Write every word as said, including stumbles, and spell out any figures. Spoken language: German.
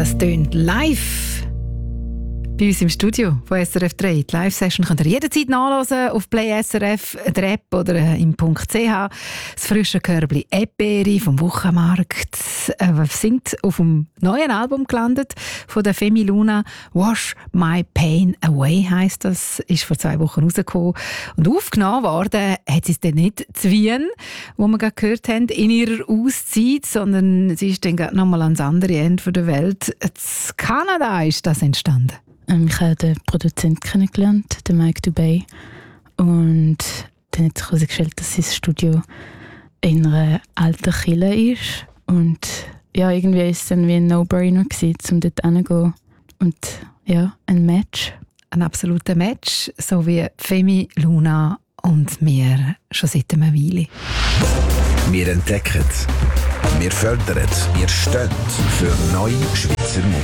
Das tönt live bei uns im Studio von S R F drei. Die Live-Session könnt ihr jederzeit nachhören auf Play S R F, der App oder im .ch. Das frische Körbli Eperi vom Wochenmarkt äh, singt auf dem neuen Album gelandet von der Femi Luna. «Wash My Pain Away» heisst das, ist vor zwei Wochen rausgekommen. Und aufgenommen worden hat sie es dann nicht zu Wien, wo wir gerade gehört haben, in ihrer Auszeit, sondern sie ist dann gerade nochmal ans andere Ende der Welt. In Kanada ist das entstanden. Ich habe den Produzenten kennengelernt, den Mike Dubay. Und dann hat sich herausgestellt, dass sein Studio in einer alten Kille ist. Und ja, irgendwie war es dann wie ein No-Brainer, um dort hinzugehen. Und ja, ein Match. Ein absoluter Match, so wie Femi Luna und mir schon seit einer Weile. Wir entdecken, wir fördern, wir stehen für neue Schweizer Musik.